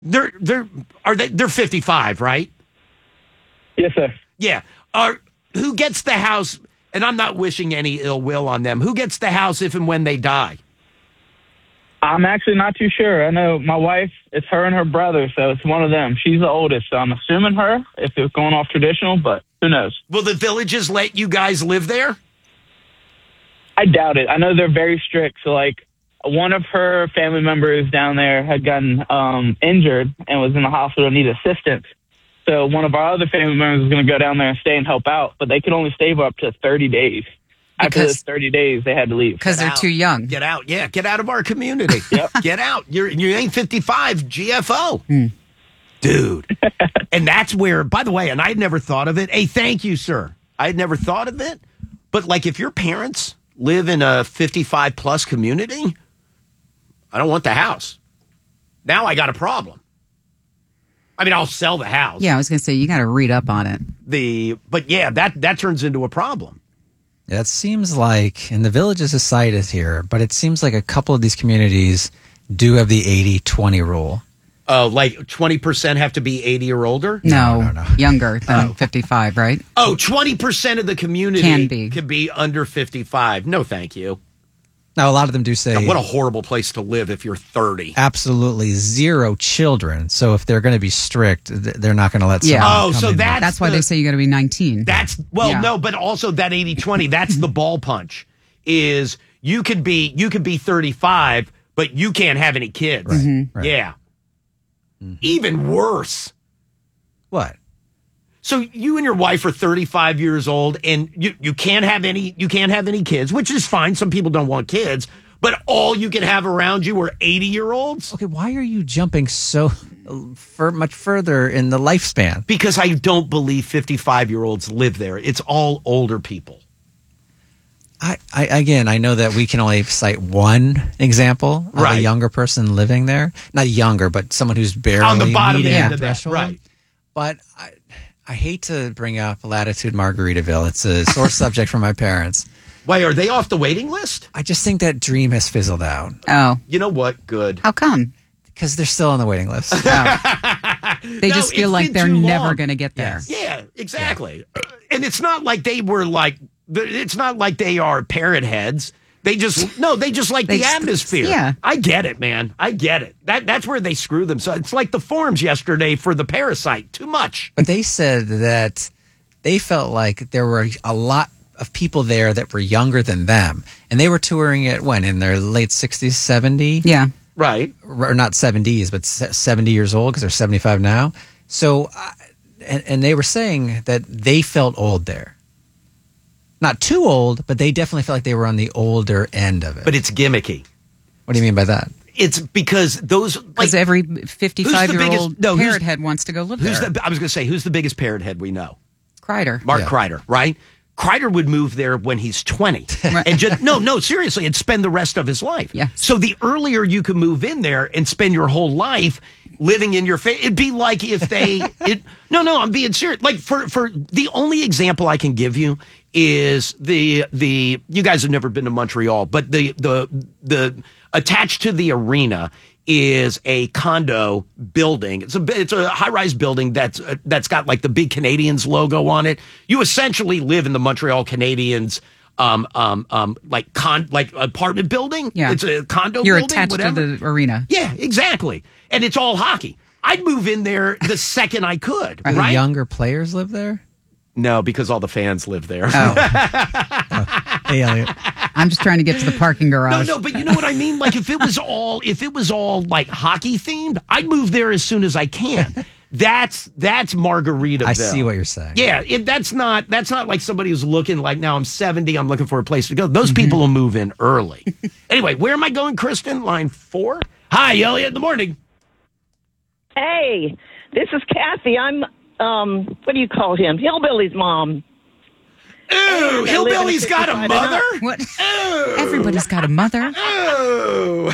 They're 55, right? Yes, sir. Yeah. Who gets the house? And I'm not wishing any ill will on them. Who gets the house if and when they die? I'm actually not too sure. I know my wife, it's her and her brother, so it's one of them. She's the oldest, so I'm assuming her if it's going off traditional, but who knows? Will the villages let you guys live there? I doubt it. I know they're very strict. So, like, one of her family members down there had gotten injured and was in the hospital and needed assistance. So one of our other family members was going to go down there and stay and help out, but they could only stay for up to 30 days. After those 30 days, they had to leave. Because they're too young. Get out. Yeah, get out of our community. Yep. Get out. You ain't 55, GFO. Dude. And that's where, by the way, and I had never thought of it. Hey, thank you, sir. I had never thought of it. But, like, if your parents live in a 55-plus community, I don't want the house. Now I got a problem. I mean, I'll sell the house. Yeah, I was going to say, you got to read up on it. But, yeah, that turns into a problem. That seems like, and the Villages is cited here, but it seems like a couple of these communities do have the 80-20 rule. Oh, like 20% have to be 80 or older? No. Younger than 55, right? Oh, 20% of the community can be under 55. No, thank you. Now, a lot of them do say... God, what a horrible place to live if you're 30. Absolutely zero children. So if they're going to be strict, they're not going to let someone Oh, come so in. That's why they say you got to be 19. No, but also that 80-20, that's the ball punch, is you could be 35, but you can't have any kids. Right. Mm-hmm. Right. Yeah. Mm-hmm. Even worse. What? So you and your wife are 35 years old, and you can't have any kids, which is fine. Some people don't want kids, but all you can have around you are 80-year-olds. Okay, why are you jumping so much further in the lifespan? Because I don't believe 55-year-olds live there. It's all older people. I know that we can only cite one example of a younger person living there. Not younger, but someone who's barely on the bottom end of that. threshold. Right. But I hate to bring up Latitude Margaritaville. It's a sore subject for my parents. Why, are they off the waiting list? I just think that dream has fizzled out. Oh. You know what? Good. How come? Because they're still on the waiting list. They just feel like they're never going to get there. Yeah, exactly. Yeah. And it's not like they were like, it's not like they are parrot heads. They just like the atmosphere. Yeah. I get it, man. I get it. That's where they screw themselves. It's like the forums yesterday for the Parasite. Too much. But they said that they felt like there were a lot of people there that were younger than them. And they were touring it when? In their late 60s, 70? Yeah. Right. Or not 70s, but 70 years old because they're 75 now. So, and they were saying that they felt old there. Not too old, but they definitely felt like they were on the older end of it. But it's gimmicky. What do you mean by that? It's because because every 55-year-old parrot head wants to go live there. I was going to say, who's the biggest parrot head we know? Kreider. Mark Kreider, right? Kreider would move there when he's 20. And just no, seriously, and spend the rest of his life. Yeah. So the earlier you can move in there and spend your whole life living in your it'd be like if they I'm being serious. Like for the only example I can give you is the you guys have never been to Montreal, but the attached to the arena is a condo building. It's a high-rise building that's got like the big Canadiens logo on it. You essentially live in the Montreal Canadiens like apartment building. Yeah. It's a condo You're building. attached whatever. to the arena. Yeah, exactly. And it's all hockey. I'd move in there the second I could. Do right? the younger players live there? No, because all the fans live there. Hey, Elliot. I'm just trying to get to the parking garage. No, but you know what I mean? Like if it was all like hockey themed, I'd move there as soon as I can. That's Margaritaville. I see what you're saying. Yeah, that's not like somebody who's looking like, now I'm 70, I'm looking for a place to go. Those people will move in early. Anyway, where am I going, Kristen? Line 4? Hi, Elliot, in the morning. Hey, this is Kathy. I'm, what do you call him? Hillbilly's mom. Ooh, Hillbilly's got a mother? What? Ooh. Everybody's got a mother. Ooh.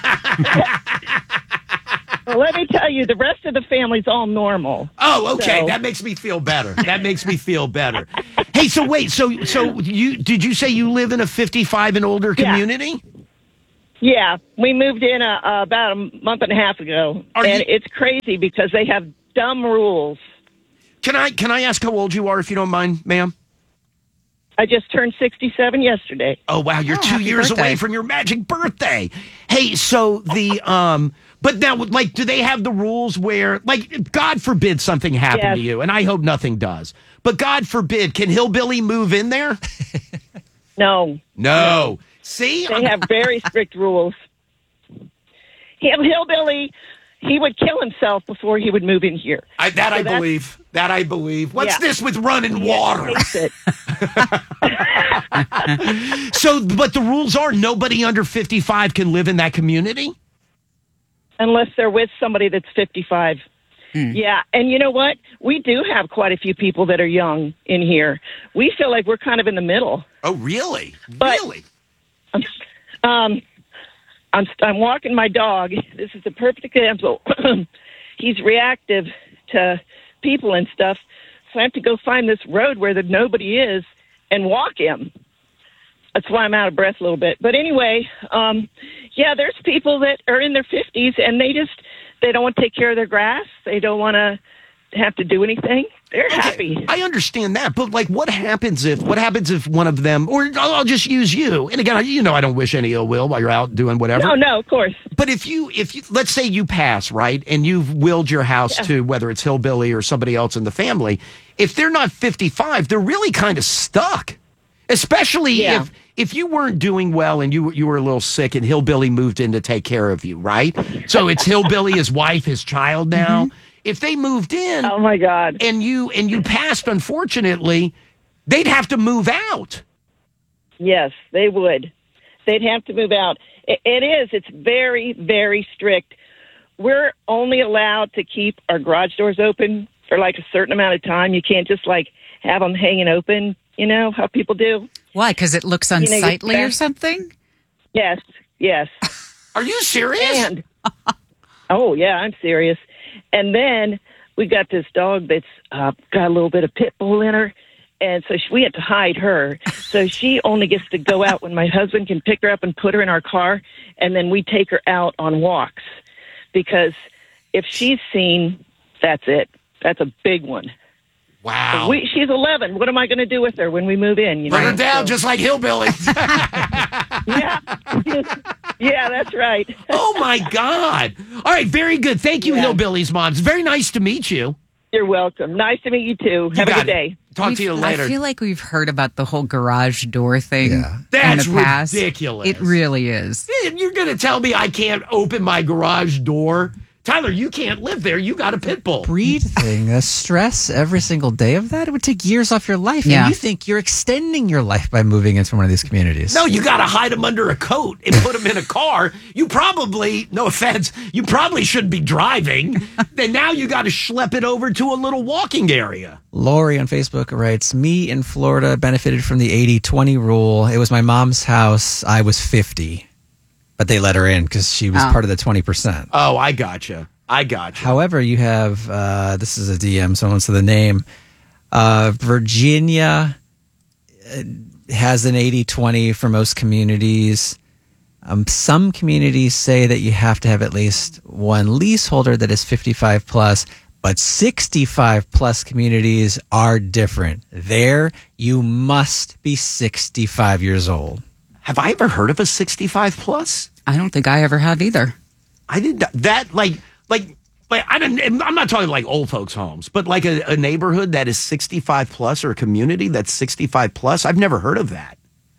Well, let me tell you, the rest of the family's all normal. Oh, okay. So. That makes me feel better. Hey, so wait, so did you say you live in a 55 and older community? Yeah, we moved in about a month and a half ago, it's crazy because they have dumb rules. Can I ask how old you are, if you don't mind, ma'am? I just turned 67 yesterday. Oh, wow, you're 2 years away from your magic birthday. Hey, so but now, like, do they have the rules where, like, God forbid something happened to you, and I hope nothing does, but God forbid, can Hillbilly move in there? No. See? They have very strict rules. Hillbilly, he would kill himself before he would move in here. I believe. What's this with running water? So, but the rules are nobody under 55 can live in that community? Unless they're with somebody that's 55. Yeah, and you know what? We do have quite a few people that are young in here. We feel like we're kind of in the middle. Oh, really? Really? I'm walking my dog. This is the perfect example. He's reactive to people and stuff, so I have to go find this road where nobody is and walk him. That's why I'm out of breath a little bit. But anyway, there's people that are in their 50s and they don't want to take care of their grass. They don't want to have to do anything. They're happy. I understand that, but like, what happens if one of them, or I'll just use you. And again, I don't wish any ill will while you're out doing whatever. No, of course. But if you, let's say you pass, right, and you've willed your house to whether it's Hillbilly or somebody else in the family, if they're not 55, they're really kind of stuck. Especially if you weren't doing well and you were a little sick and Hillbilly moved in to take care of you, right? So it's Hillbilly, his wife, his child now. Mm-hmm. If they moved in, oh my God, and you passed, unfortunately, they'd have to move out. Yes, they would. They'd have to move out. It's very, very strict. We're only allowed to keep our garage doors open for like a certain amount of time. You can't just like have them hanging open. You know how people do. Why? Because it looks unsightly or something? Yes. Are you serious? Oh yeah, I'm serious. And then we got this dog that's got a little bit of pit bull in her. And so we had to hide her. So she only gets to go out when my husband can pick her up and put her in our car. And then we take her out on walks. Because if she's seen, that's it. That's a big one. Wow. She's 11. What am I going to do with her when we move in? Put her down just like Hillbilly. Yeah, that's right. Oh, my God. All right, very good. Thank you, Hillbilly's moms. Very nice to meet you. You're welcome. Nice to meet you, too. Have a good day. Talk to you later. I feel like we've heard about the whole garage door thing in That's the past. Ridiculous. It really is. You're going to tell me I can't open my garage door? Tyler, you can't live there. You got a pit bull. Breathing, the stress every single day of that, it would take years off your life. Yeah. And you think you're extending your life by moving into one of these communities. No, you got to hide them under a coat and put them in a car. You probably, no offense, you probably shouldn't be driving. Then now you got to schlep it over to a little walking area. Lori on Facebook writes, me in Florida benefited from the 80-20 rule. It was my mom's house. I was 50. But they let her in because she was part of the 20%. Oh, I gotcha. However, you have, this is a DM, so I won't say the name. Virginia has an 80-20 for most communities. Some communities say that you have to have at least one leaseholder that is 55 plus, but 65 plus communities are different. There, you must be 65 years old. Have I ever heard of a 65 plus? I don't think I ever have either. I did that like I'm not talking like old folks' homes, but like a neighborhood that is 65 plus or a community that's 65 plus. I've never heard of that.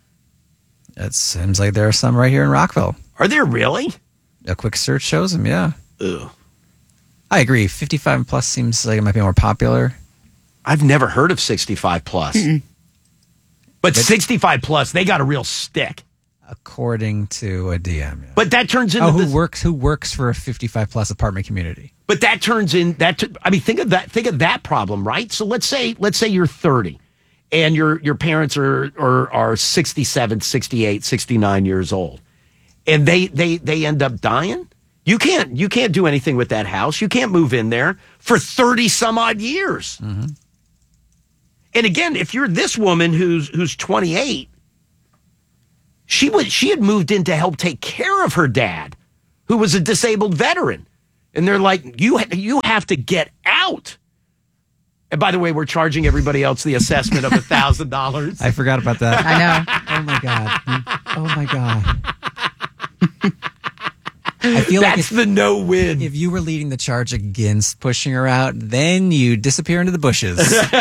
It seems like there are some right here in Rockville. Are there really? A quick search shows them, yeah. Ugh. I agree. 55 plus seems like it might be more popular. I've never heard of 65 plus. Mm-mm. But 65 plus, they got a real stick. According to a DM. Yeah. But that turns into who works for a 55 plus apartment community. But that turns in think of that problem, right? So let's say you're 30 and your parents are 67, 68, 69 years old. And they end up dying. You can't do anything with that house. You can't move in there for 30 some odd years. Mm-hmm. And again, if you're this woman who's 28, She had moved in to help take care of her dad, who was a disabled veteran. And they're like, you have to get out. And by the way, we're charging everybody else the assessment of $1,000. I forgot about that. I know. Oh my God. I feel that's like the no-win. If you were leading the charge against pushing her out, then you disappear into the bushes.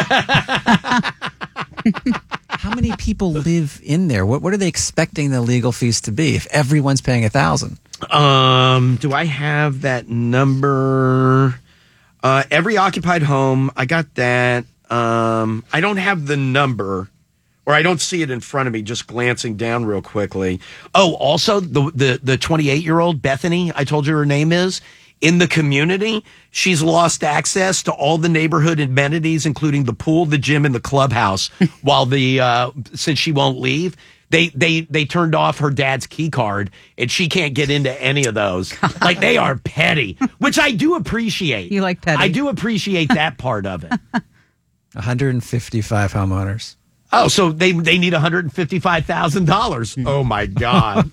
How many people live in there? What are they expecting the legal fees to be if everyone's paying $1,000? Do I have that number? Every occupied home, I got that. I don't have the number, or I don't see it in front of me, just glancing down real quickly. Oh, also, the 28-year-old Bethany, I told you her name is, in the community, she's lost access to all the neighborhood amenities, including the pool, the gym, and the clubhouse, while since she won't leave. They turned off her dad's key card, and she can't get into any of those. Like, they are petty, which I do appreciate. You like petty? I do appreciate that part of it. 155 homeowners. Oh, so they need $155,000. Oh, my God.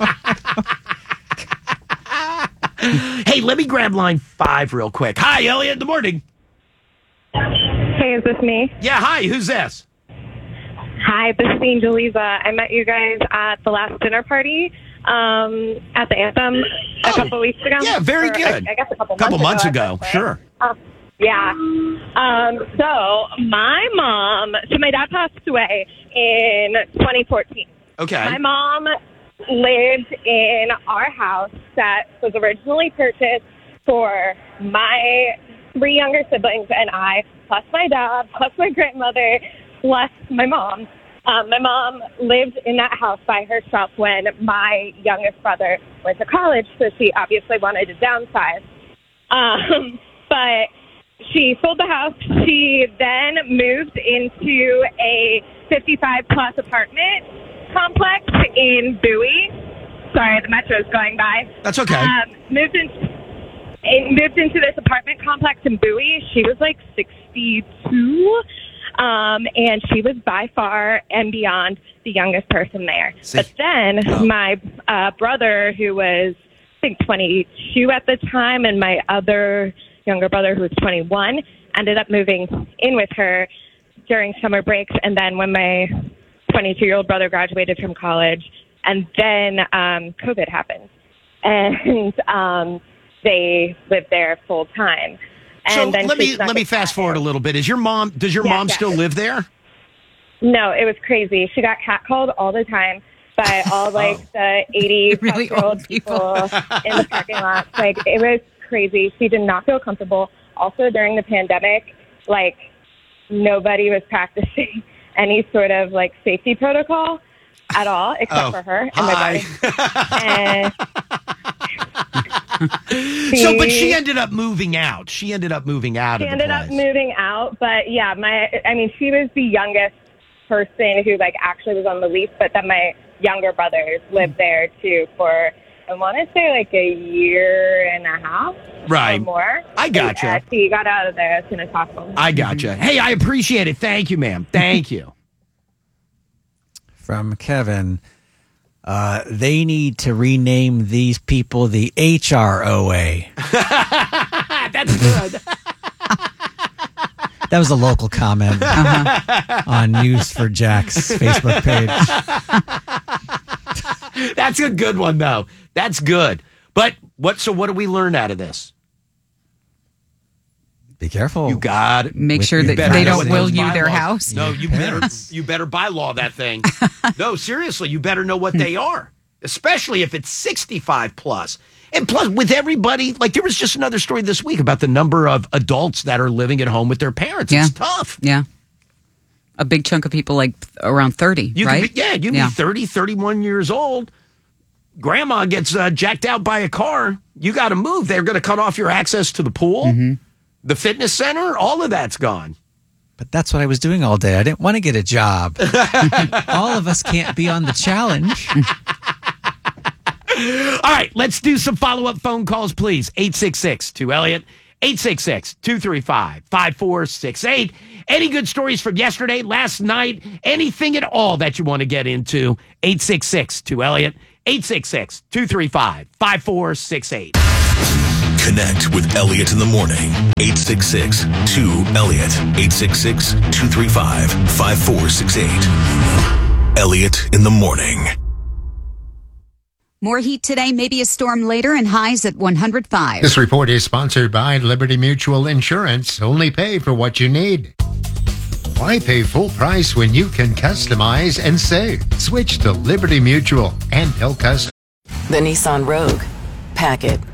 Hey, let me grab line 5 real quick. Hi, Elliot. Good morning. Hey, is this me? Yeah, hi. Who's this? Hi, this is Angeliza. I met you guys at the last dinner party at the Anthem a couple weeks ago. Yeah, very good. I guess a couple months ago. Sure. Yeah. So my dad passed away in 2014. Okay. My mom lived in our house that was originally purchased for my 3 younger siblings and I, plus my dad, plus my grandmother, plus my mom. My mom lived in that house by herself when my youngest brother went to college, so she obviously wanted to downsize. But she sold the house. She then moved into a 55-plus apartment complex in Bowie. Sorry, the metro is going by. That's okay. Moved into this apartment complex in Bowie. She was like 62, and she was by far and beyond the youngest person there. See? But then my brother, who was I think 22 at the time, and my other younger brother, who was 21, ended up moving in with her during summer breaks. And then when my 22-year-old brother graduated from college, and then COVID happened, and they lived there full time. So And then let me fast forward a little bit. Does your mom still live there? No, it was crazy. She got catcalled all the time by all the 80 really old people in the parking lot. Like, it was crazy. She did not feel comfortable. Also, during the pandemic, like, nobody was practicing any sort of like safety protocol at all, except for her and my brother. But she ended up moving out. She ended up moving out. But yeah, she was the youngest person who like actually was on the lease, but then my younger brothers lived there too for, I want to say, like a year and a half, right, or more. I gotcha. She got out of there as soon as possible. I gotcha. Hey, I appreciate it. Thank you, ma'am. Thank you. From Kevin, they need to rename these people the HROA. That's good. That was a local comment on News for Jack's Facebook page. That's a good one, though. That's good. But what do we learn out of this? Be careful. You got to make sure that they don't will you their house. No, you better bylaw that thing. No, seriously, you better know what they are, especially if it's 65 plus. And plus, with everybody, like there was just another story this week about the number of adults that are living at home with their parents. Yeah. It's tough. Yeah. A big chunk of people like around 30, right? You can be 30, 31 years old. Grandma gets jacked out by a car. You got to move. They're going to cut off your access to the pool, the fitness center. All of that's gone. But that's what I was doing all day. I didn't want to get a job. All of us can't be on the challenge. All right, let's do some follow-up phone calls, please. 866-2-ELLIOT, 866-235-5468. Any good stories from yesterday, last night, anything at all that you want to get into, 866-2-ELLIOT, 866-235-5468. Connect with Elliot in the morning. 866-2-ELLIOT. 866-235-5468. Elliot in the morning. More heat today, maybe a storm later, and highs at 105. This report is sponsored by Liberty Mutual Insurance. Only pay for what you need. Why pay full price when you can customize and save? Switch to Liberty Mutual and tell customers. The Nissan Rogue. Pack it.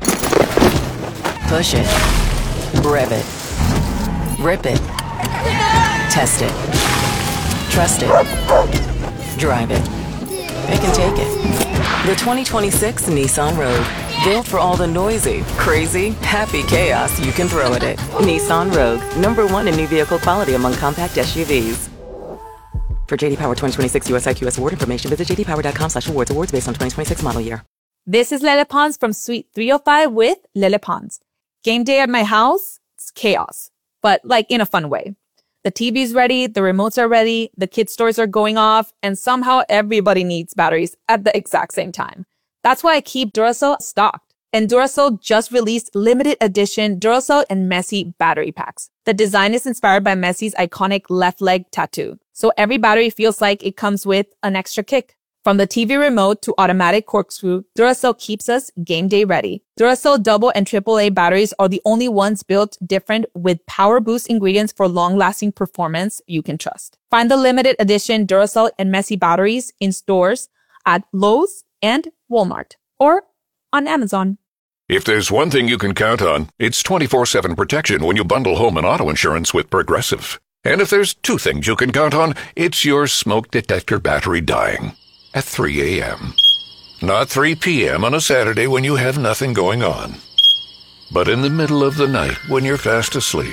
Push it. Rev it. Rip it. Test it. Trust it. Drive it. Pick and take it. The 2026 Nissan Rogue. Built for all the noisy, crazy, happy chaos you can throw at it. Nissan Rogue. #1 in new vehicle quality among compact SUVs. For JD Power 2026 US IQS award information, visit jdpower.com/awards. Awards based on 2026 model year. This is Lele Pons from Suite 305 with Lele Pons. Game day at my house, it's chaos, but like in a fun way. The TV's ready, the remotes are ready, the kids' toys are going off, and somehow everybody needs batteries at the exact same time. That's why I keep Duracell stocked. And Duracell just released limited edition Duracell and Messi battery packs. The design is inspired by Messi's iconic left leg tattoo. So every battery feels like it comes with an extra kick. From the TV remote to automatic corkscrew, Duracell keeps us game day ready. Duracell double and AAA batteries are the only ones built different with power boost ingredients for long-lasting performance you can trust. Find the limited edition Duracell and Messi batteries in stores at Lowe's and Walmart or on Amazon. If there's one thing you can count on, it's 24/7 protection when you bundle home and auto insurance with Progressive. And if there's two things you can count on, it's your smoke detector battery dying at 3 a.m. Not 3 p.m. on a Saturday when you have nothing going on, but in the middle of the night when you're fast asleep.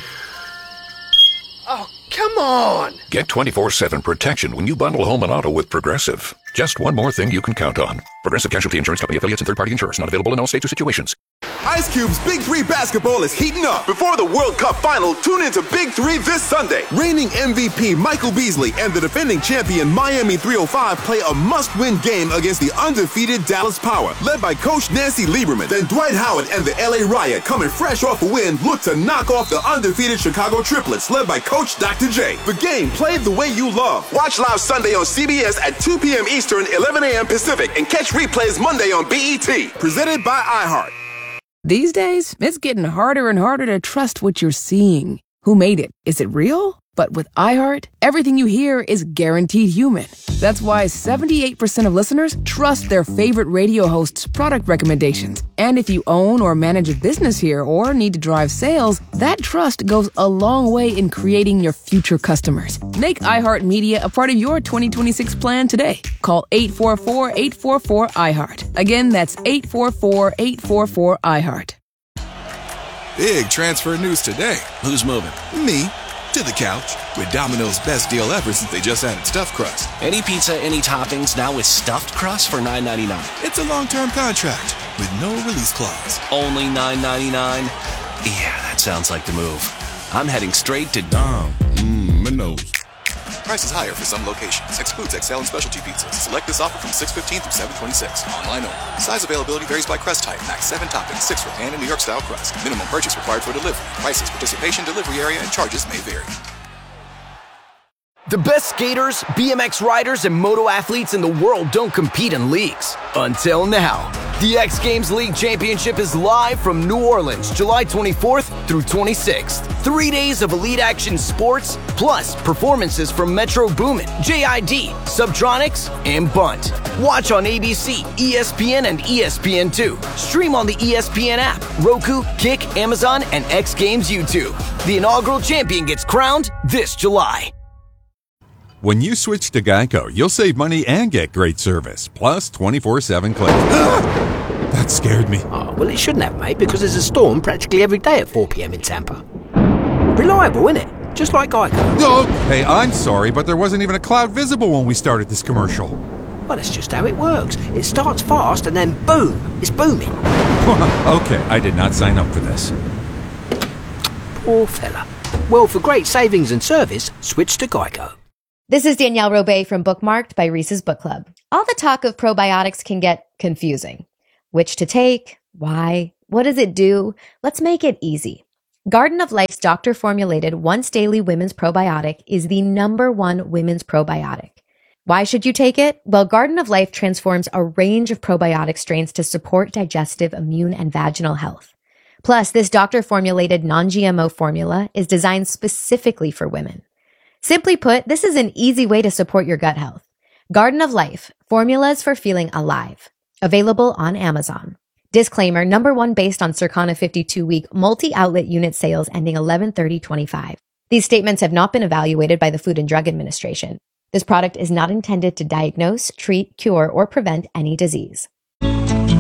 Oh, come on! Get 24/7 protection when you bundle home and auto with Progressive. Just one more thing you can count on. Progressive Casualty Insurance Company, affiliates, and third-party insurers. Not available in all states or situations. Ice Cube's Big 3 basketball is heating up. Before the World Cup final, tune into Big 3 this Sunday. Reigning MVP Michael Beasley and the defending champion Miami 305 play a must-win game against the undefeated Dallas Power, led by Coach Nancy Lieberman. Then Dwight Howard and the LA Riot, coming fresh off a win, look to knock off the undefeated Chicago Triplets, led by Coach Dr. J. The game played the way you love. Watch live Sunday on CBS at 2 p.m. Eastern, 11 a.m. Pacific, and catch replays Monday on BET. Presented by iHeart. These days, it's getting harder and harder to trust what you're seeing. Who made it? Is it real? But with iHeart, everything you hear is guaranteed human. That's why 78% of listeners trust their favorite radio host's product recommendations. And if you own or manage a business here or need to drive sales, that trust goes a long way in creating your future customers. Make iHeartMedia a part of your 2026 plan today. Call 844-844-iHeart. Again, that's 844-844-iHeart. Big transfer news today. Who's moving? Me. To the couch with Domino's best deal ever since they just added stuffed crust. Any pizza, any toppings, now with stuffed crust for $9.99. It's a long-term contract with no release clause. Only $9.99? Yeah, that sounds like the move. I'm heading straight to Domino's. Prices higher for some locations. Excludes XL and specialty pizzas. Select this offer from 6/15 through 7/26. Online only. Size availability varies by crust type. Max 7 toppings, 6 for pan and New York style crust. Minimum purchase required for delivery. Prices, participation, delivery area, and charges may vary. The best skaters, BMX riders, and moto athletes in the world don't compete in leagues. Until now. The X Games League Championship is live from New Orleans, July 24th through 26th. 3 days of elite action sports, plus performances from Metro Boomin, JID, Subtronics, and Bunt. Watch on ABC, ESPN, and ESPN2. Stream on the ESPN app, Roku, Kick, Amazon, and X Games YouTube. The inaugural champion gets crowned this July. When you switch to Geico, you'll save money and get great service, plus 24/7 claims. That scared me. Oh, well, it shouldn't have, mate, because there's a storm practically every day at 4 p.m. in Tampa. Reliable, isn't it? Just like Geico. Oh, hey, I'm sorry, but there wasn't even a cloud visible when we started this commercial. Well, that's just how it works. It starts fast and then boom, it's booming. Okay, I did not sign up for this. poor fella. Well, for great savings and service, switch to Geico. This is Danielle Robay from Bookmarked by Reese's Book Club. All the talk of probiotics can get confusing. Which to take? Why? What does it do? Let's make it easy. Garden of Life's doctor-formulated once-daily women's probiotic is the #1 women's probiotic. Why should you take it? Well, Garden of Life transforms a range of probiotic strains to support digestive, immune, and vaginal health. Plus, this doctor-formulated non-GMO formula is designed specifically for women. Simply put, this is an easy way to support your gut health. Garden of Life, formulas for feeling alive. Available on Amazon. Disclaimer, #1 based on Circana 52-week multi-outlet unit sales ending 11/30/25. These statements have not been evaluated by the Food and Drug Administration. This product is not intended to diagnose, treat, cure, or prevent any disease.